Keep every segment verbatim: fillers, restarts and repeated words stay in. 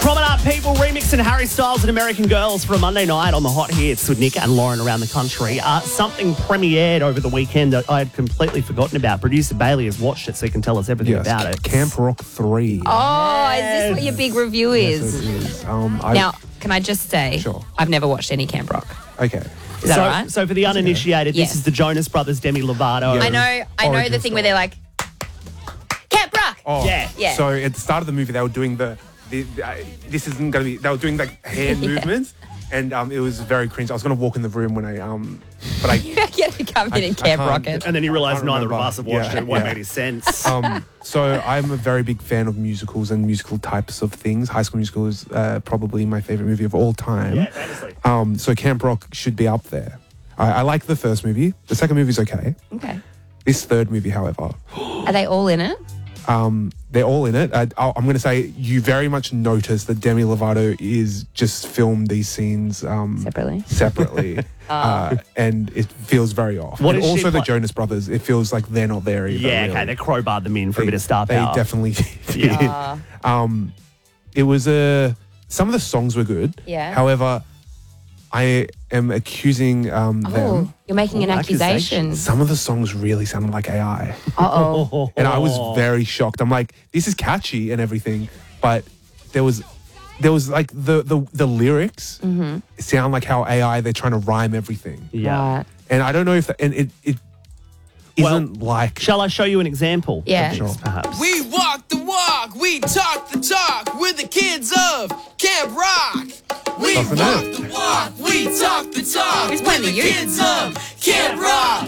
Promenade People remixing Harry Styles and American Girls for a Monday night on the Hot Hits with Nick and Lauren around the country. Uh, something premiered over the weekend that I had completely forgotten about. Producer Bailey has watched it, so he can tell us everything Yes, about it. Camp Rock three. Oh, is this what your big review is? Yes, it is. Um, I, Now, can I just say, Sure. I've never watched any Camp Rock. okay. Is that so, all right? so for the uninitiated, Yes. this is the Jonas Brothers, Demi Lovato. Yeah. I know, I know Origin the thing where story. they're like, Camp Rock. Oh, Yeah. Yeah. So at the start of the movie, they were doing the, the, the uh, this isn't going to be, they were doing like hand Yeah. movements, and um, it was very cringe. I was going to walk in the room when I, um, but I, You're going to come in I- and I Camp can't- Rocket. And then you realise can't neither of remember. us have watched Yeah, it. It won't yeah. make any sense. um, so I'm a very big fan of musicals and musical types of things. High School Musical is uh, probably my favorite movie of all time. Yeah, honestly. Um, so Camp Rock should be up there. I, I like the first movie. The second movie's okay. Okay. This third movie, however, Are they all in it? um, they're all in it. I, I'll- I'm going to say you very much notice that Demi Lovato is just filmed these scenes um, Separately? separately, uh, and it feels very off. What and is she also the pla- Jonas Brothers, it feels like they're not there either. yeah, really. okay, they crowbarred them in for a They- bit of star They power. definitely did. Yeah. Um, it was a. Some of the songs were good. Yeah. However, I am accusing um, them. Oh, you're making an Oh, accusation. accusation. Some of the songs really sounded like A I. Uh-oh. And I was very shocked. I'm like, this is catchy and everything, but there was there was like the the, the lyrics sound like how A I, they're trying to rhyme everything. Yeah. Right. And I don't know if that, and it it Well, isn't like Shall I show you an example? Yeah. Of this, Sure. perhaps. We walk the walk, we talk the talk, we're the kids of Camp Rock. We Doesn't walk it? the walk, we talk the talk, Who's we're playing the the youth? kids of Camp Rock.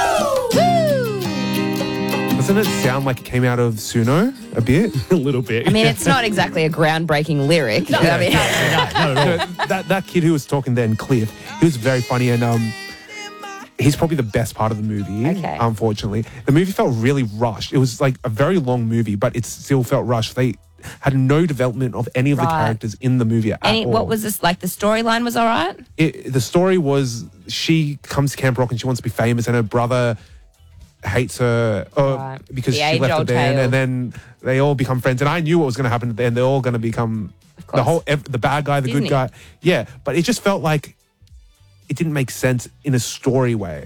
doesn't it sound like it came out of Suno a bit? a little bit. I mean, it's not exactly a groundbreaking lyric. I mean, So that that kid who was talking then, Cliff, he was very funny, and um, he's probably the best part of the movie. Okay. Unfortunately, the movie felt really rushed. It was like a very long movie, but it still felt rushed. They had no development of any of the Right. characters in the movie at any, all. what was this like? The storyline was all right? it, the story was she comes to Camp Rock and she wants to be famous, and her brother hates her uh, Right. because The she left the age-old band, tale. and then they all become friends. And I knew what was going to happen at the end. They're all going to become the course. whole ev- the bad guy, the Disney. good guy. Yeah, but it just felt like it didn't make sense in a story way.